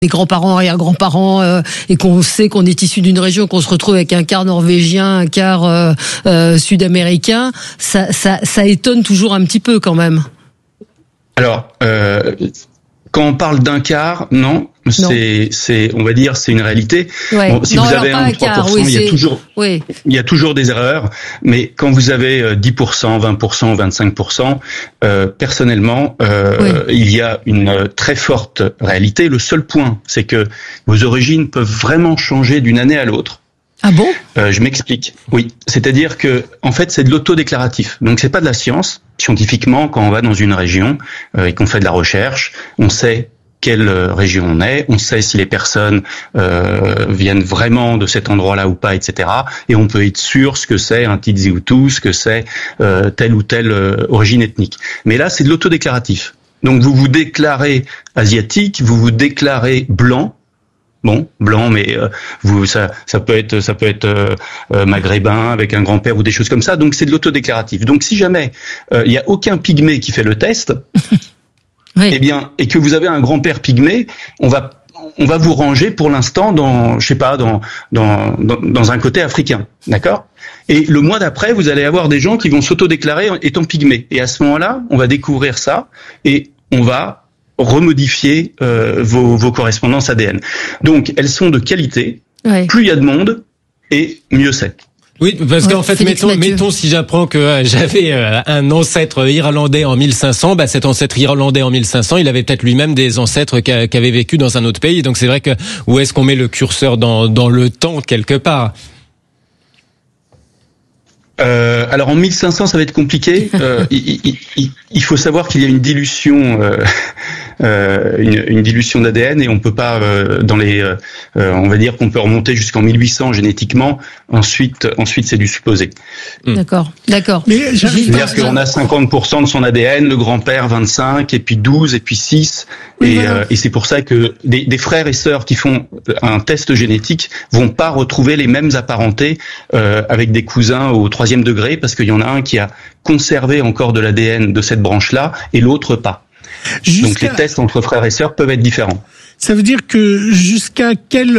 les grands-parents, arrière-grands-parents, et qu'on sait qu'on est issu d'une région, qu'on se retrouve avec un quart norvégien, un quart sud-américain, ça étonne toujours un petit peu quand même. Alors, quand on parle d'un quart, non. C'est, on va dire, c'est une réalité. Ouais. Bon, si vous avez 1 ou 3%, il y a toujours des erreurs. Mais quand vous avez 10%, 20%, 25%, personnellement, il y a une très forte réalité. Le seul point, c'est que vos origines peuvent vraiment changer d'une année à l'autre. Ah bon? Je m'explique. Oui, c'est-à-dire que, en fait, c'est de l'autodéclaratif. Donc, c'est pas de la science. Scientifiquement, quand on va dans une région et qu'on fait de la recherche, on sait quelle région on est, on sait si les personnes viennent vraiment de cet endroit-là ou pas, etc. Et on peut être sûr ce que c'est un Tutsi Hutu, ce que c'est telle ou telle origine ethnique. Mais là, c'est de l'autodéclaratif. Donc, vous vous déclarez asiatique, vous vous déclarez blanc. Bon, blanc, mais ça peut être maghrébin avec un grand-père ou des choses comme ça. Donc c'est de l'autodéclaratif. Donc si jamais il y a aucun pygmée qui fait le test, oui. eh bien, et que vous avez un grand-père pygmée, on va vous ranger pour l'instant dans un côté africain, d'accord ? Et le mois d'après, vous allez avoir des gens qui vont s'autodéclarer étant pygmées. Et à ce moment-là, on va découvrir ça et on va remodifier vos correspondances ADN. Donc, elles sont de qualité. Ouais. Plus il y a de monde, et mieux c'est. Oui, parce qu'en fait, mettons si j'apprends que j'avais un ancêtre irlandais en 1500, cet ancêtre irlandais en 1500, il avait peut-être lui-même des ancêtres qui avaient vécu dans un autre pays. Donc c'est vrai que où est-ce qu'on met le curseur dans le temps quelque part? Alors en 1500, ça va être compliqué. Il faut savoir qu'il y a une dilution, une dilution d'ADN et on peut pas on va dire qu'on peut remonter jusqu'en 1800 génétiquement. Ensuite c'est du supposé. D'accord. Mais c'est-à-dire qu'on a 50% de son ADN, le grand-père 25, et puis 12, et puis 6, et c'est pour ça que des frères et sœurs qui font un test génétique vont pas retrouver les mêmes apparentés avec des cousins au 3e degré, parce qu'il y en a un qui a conservé encore de l'ADN de cette branche-là et l'autre pas. Donc les tests entre frères et sœurs peuvent être différents. Ça veut dire que jusqu'à quel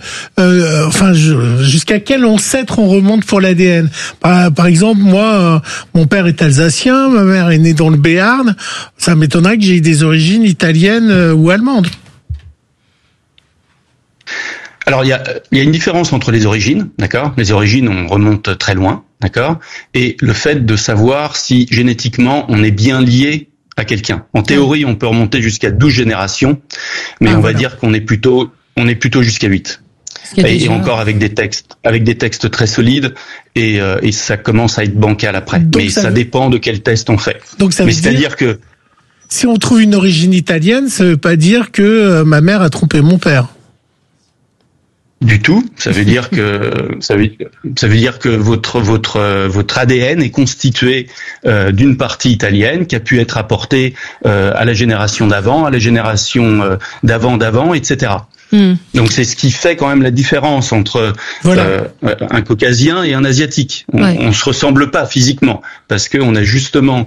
ancêtre on remonte pour l'ADN. Par exemple, moi, mon père est alsacien, ma mère est née dans le Béarn. Ça m'étonnerait que j'ai des origines italiennes ou allemandes. Alors il y a une différence entre les origines, d'accord ? Les origines, on remonte très loin, d'accord ? Et le fait de savoir si génétiquement on est bien lié à quelqu'un. En théorie, on peut remonter jusqu'à 12 générations, mais on va dire qu'on est plutôt jusqu'à 8. Et encore avec des textes très solides, et ça commence à être bancal après. Donc mais ça dépend de quel test on fait. Donc ça mais c'est-à-dire que si on trouve une origine italienne, ça veut pas dire que ma mère a trompé mon père. Du tout. Ça veut dire que votre ADN est constitué d'une partie italienne qui a pu être apportée à la génération d'avant, à la génération d'avant, etc. Donc c'est ce qui fait quand même la différence entre un caucasien et un asiatique. On se ressemble pas physiquement parce que on a justement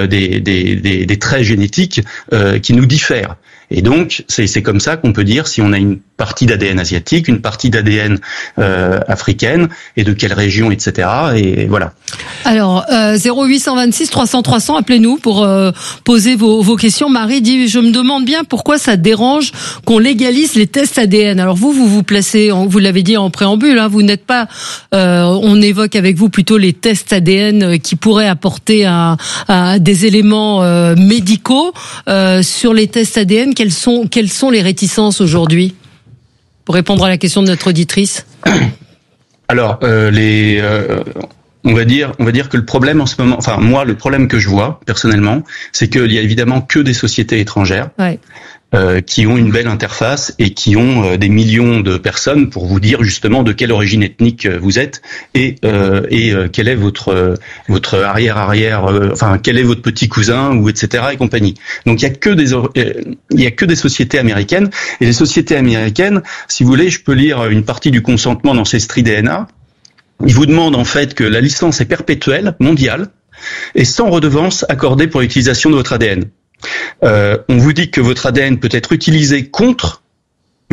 des traits génétiques qui nous diffèrent. Et donc, c'est comme ça qu'on peut dire si on a une partie d'ADN asiatique, une partie d'ADN africaine, et de quelle région, etc. Et voilà. Alors, 0826 300 300, appelez-nous pour poser vos questions. Marie dit, je me demande bien pourquoi ça dérange qu'on légalise les tests ADN. Alors vous placez, vous l'avez dit en préambule, vous n'êtes pas, on évoque avec vous plutôt les tests ADN qui pourraient apporter des éléments médicaux. Sur les tests ADN, quelles sont les réticences aujourd'hui? Pour répondre à la question de notre auditrice. Alors, on va dire que le problème en ce moment, enfin moi, le problème que je vois personnellement, c'est qu'il y a évidemment que des sociétés étrangères qui ont une belle interface et qui ont des millions de personnes pour vous dire justement de quelle origine ethnique vous êtes et quel est votre arrière, enfin quel est votre petit cousin ou etc. et compagnie. Donc il y a que des sociétés américaines, et les sociétés américaines, si vous voulez, je peux lire une partie du consentement d'Ancestry DNA. Il vous demande en fait que la licence est perpétuelle, mondiale, et sans redevance accordée pour l'utilisation de votre ADN. On vous dit que votre ADN peut être utilisé contre